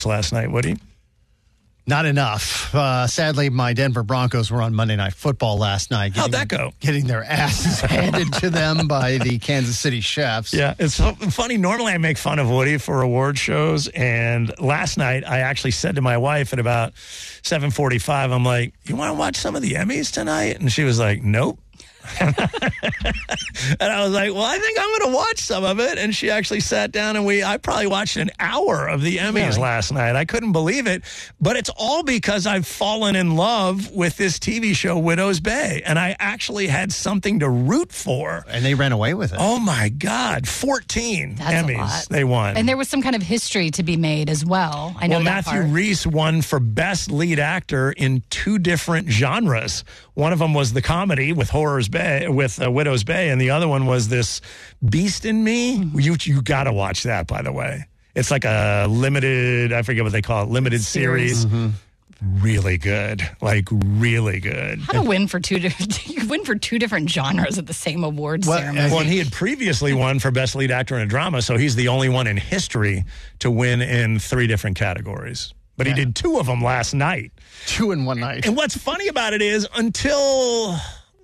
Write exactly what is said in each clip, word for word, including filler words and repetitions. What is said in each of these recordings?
last night, Woody? Not enough. Uh, sadly, my Denver Broncos were on Monday Night Football last night. How'd that go? Getting their asses handed to them by the Kansas City Chiefs. Yeah, it's so funny. Normally I make fun of Woody for award shows, and last night I actually said to my wife at about seven forty-five, I'm like, you want to watch some of the Emmys tonight? And she was like, nope. And I was like, well, I think I'm going to watch some of it. And she actually sat down and we, I probably watched an hour of the Emmys really? last night. I couldn't believe it. But it's all because I've fallen in love with this T V show, Widow's Bay. And I actually had something to root for. And they ran away with it. Oh, my God. fourteen That's Emmys a lot. they won. And there was some kind of history to be made as well. I know well, that Matthew part. Rhys won for Best Lead Actor in two different genres. One of them was the comedy with Horror's Bay, with uh, Widow's Bay, and the other one was this Beast in Me. Mm-hmm. You you got to watch that, by the way. It's like a limited, I forget what they call it, limited series. Series. Mm-hmm. Really good, like really good. How to win for two different you win for two different genres at the same awards Well, ceremony. Well, and he had previously won for Best Lead Actor in a Drama, so he's the only one in history to win in three different categories. But he Yeah. did two of them last night. Two in one night. And what's funny about it is until uh,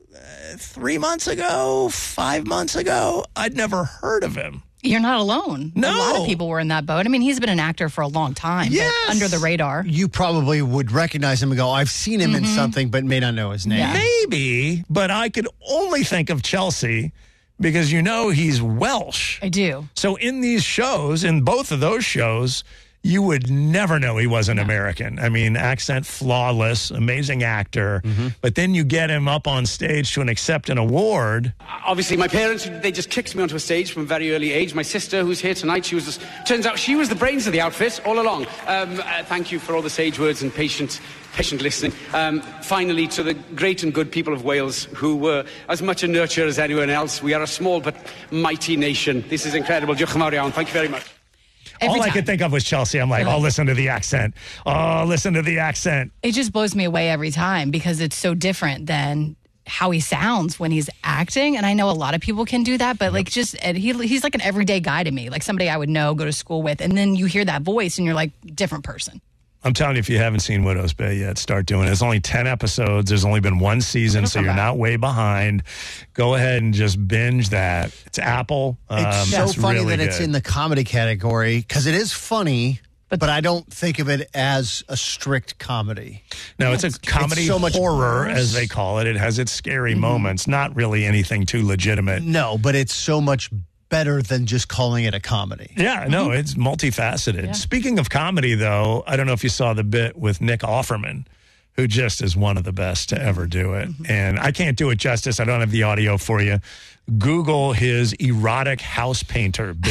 three months ago, five months ago, I'd never heard of him. You're not alone. No. A lot of people were in that boat. I mean, he's been an actor for a long time. Yes. But under the radar. You probably would recognize him and go, I've seen him in something, but may not know his name. Yeah. Maybe, but I could only think of Chelsea because you know he's Welsh. I do. So in these shows, in both of those shows, you would never know he wasn't American. I mean, accent flawless, amazing actor. But then you get him up on stage to an accept an award. Obviously, my parents, they just kicked me onto a stage from a very early age. My sister, who's here tonight, she was just, turns out she was the brains of the outfit all along. Um, uh, thank you for all the sage words and patient, patient listening. Um, finally, to the great and good people of Wales, who were as much a nurture as anyone else. We are a small but mighty nation. This is incredible. Diolch yn fawr iawn. Thank you very much. Every All I time. could think of was Chelsea. I'm like, oh, listen to the accent. Oh, listen to the accent. It just blows me away every time because it's so different than how he sounds when he's acting. And I know a lot of people can do that, but like just, and he, he's like an everyday guy to me, like somebody I would know, go to school with. And then you hear that voice and you're like, different person. I'm telling you, if you haven't seen Widow's Bay yet, start doing it. There's only ten episodes. There's only been one season, so you're not way behind. Go ahead and just binge that. It's Apple. It's Um, so funny really that it's good. in the comedy category because it is funny, but, I don't think of it as a strict comedy. No, it's a comedy so much horror, worse. as they call it. It has its scary moments. Not really anything too legitimate. No, but it's so much better than just calling it a comedy. Yeah, no, it's multifaceted. Speaking of comedy, though, I don't know if you saw the bit with Nick Offerman, who just is one of the best to ever do it. And I can't do it justice. I don't have the audio for you. Google his erotic house painter bit.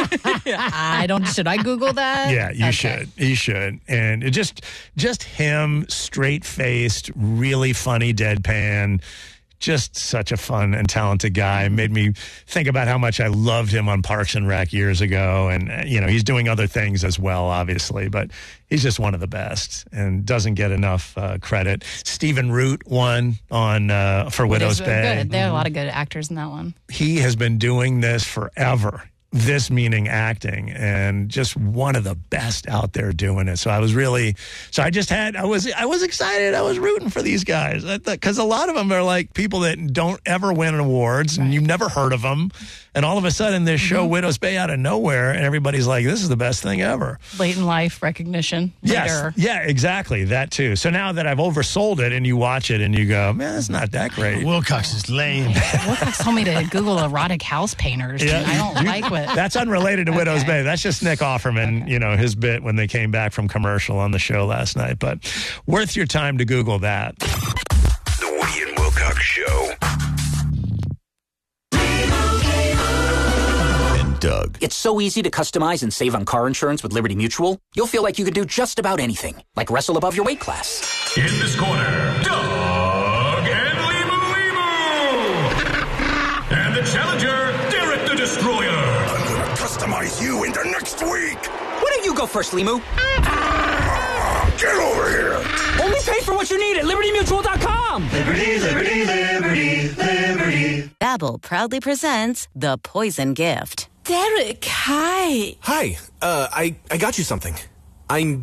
I don't, should I Google that? Yeah, you Okay. should. You should. And it just, just him, straight-faced, really funny deadpan. Just such a fun and talented guy. Made me think about how much I loved him on Parks and Rec years ago. And, uh, you know, he's doing other things as well, obviously. But he's just one of the best and doesn't get enough uh, credit. Stephen Root won on uh, for Widow's They're Bay. good. There are a lot of good actors in that one. He has been doing this forever. This meaning acting, and just one of the best out there doing it. So I was really, so I just had, I was, I was excited. I was rooting for these guys because a lot of them are like people that don't ever win awards, and you've never heard of them. And all of a sudden, this show Widow's Bay out of nowhere, and everybody's like, "This is the best thing ever." Late in life recognition. Yes, Later. yeah, exactly that too. So now that I've oversold it, and you watch it, and you go, "Man, it's not that great." Wilcox is lame. Wilcox told me to Google erotic house painters. Yeah. And I don't like what. That's unrelated to Widow's Okay. Bay. That's just Nick Offerman, you know, his bit when they came back from commercial on the show last night. But worth your time to Google that. The Woody and Wilcox Show. And Doug. It's so easy to customize and save on car insurance with Liberty Mutual. You'll feel like you can do just about anything, like wrestle above your weight class. In this corner, Doug and Limu Limu. And the challenger, Derek the Destroyer. I'm going to customize you into next week. Why don't you go first, Limu? Get over here. Only pay for what you need at liberty mutual dot com. Liberty, liberty, liberty, liberty. Babbel proudly presents The Poison Gift. Derek, hi. Hi. Uh, I, I got you something. I'm